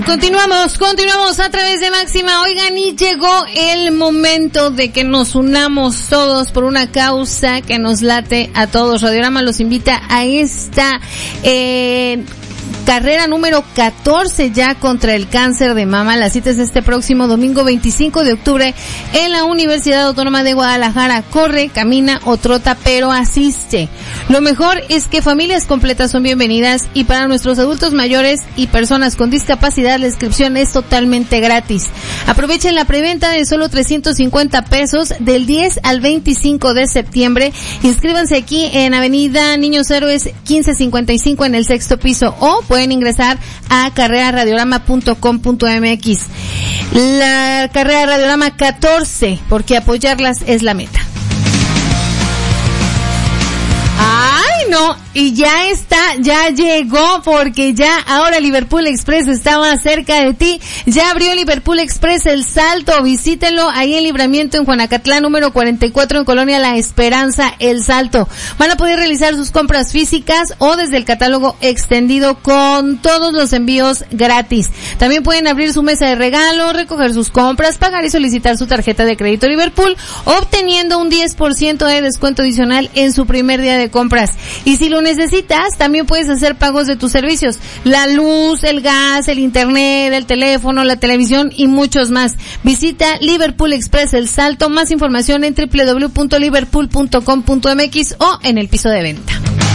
Continuamos a través de Máxima. Oigan, y llegó el momento de que nos unamos todos por una causa que nos late a todos. Radiorama los invita a esta carrera número 14 ya contra el cáncer de mama. La cita es este próximo domingo 25 de octubre en la Universidad Autónoma de Guadalajara. Corre, camina o trota, pero asiste. Lo mejor es que familias completas son bienvenidas, y para nuestros adultos mayores y personas con discapacidad la inscripción es totalmente gratis. Aprovechen la preventa de solo 350 pesos del 10 al 25 de septiembre. Inscríbanse aquí en Avenida Niños Héroes 1555 en el 6º piso, o pueden ingresar a carreraradiorama.com.mx. La carrera Radiorama 14, porque apoyarlas es la meta. ¡Ay, no! Y ya llegó, porque ya ahora Liverpool Express está más cerca de ti. Ya abrió Liverpool Express El Salto. Visítelo ahí en Libramiento, en Juanacatlán, número 44, en Colonia La Esperanza, El Salto. Van a poder realizar sus compras físicas o desde el catálogo extendido con todos los envíos gratis. También pueden abrir su mesa de regalo, recoger sus compras, pagar y solicitar su tarjeta de crédito Liverpool, obteniendo un 10% de descuento adicional en su primer día de compras. Y si lo necesitas, también puedes hacer pagos de tus servicios: la luz, el gas, el internet, el teléfono, la televisión y muchos más. Visita Liverpool Express El Salto. Más información en www.liverpool.com.mx o en el piso de venta.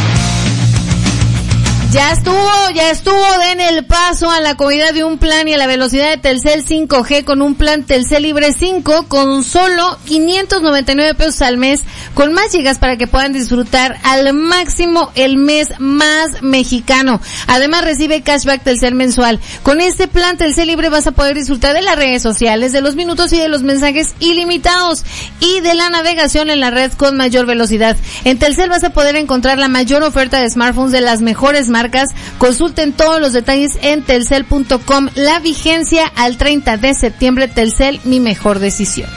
Ya estuvo, den el paso a la comodidad de un plan y a la velocidad de Telcel 5G con un plan Telcel Libre 5 con solo 599 pesos al mes, con más gigas para que puedan disfrutar al máximo el mes más mexicano. Además recibe cashback Telcel mensual. Con este plan Telcel Libre vas a poder disfrutar de las redes sociales, de los minutos y de los mensajes ilimitados y de la navegación en la red con mayor velocidad. En Telcel vas a poder encontrar la mayor oferta de smartphones de las mejores marcas. Consulten todos los detalles en telcel.com. La vigencia al 30 de septiembre. Telcel, mi mejor decisión.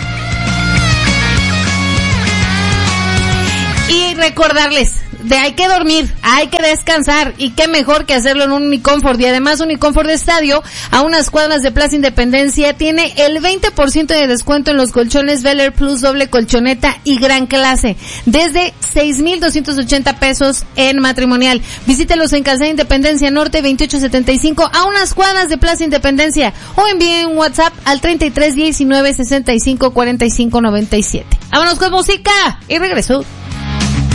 Y recordarles, hay que dormir, hay que descansar, y qué mejor que hacerlo en un Uniconfort. Y además Uniconfort de Estadio, a unas cuadras de Plaza Independencia, tiene el 20% de descuento en los colchones Bel Air Plus doble colchoneta y gran clase, desde 6,280 pesos en matrimonial. Visítelos en Calzada Independencia Norte 2875, a unas cuadras de Plaza Independencia, o envíen un WhatsApp al 3319 65 45 97. Vámonos con música y regreso.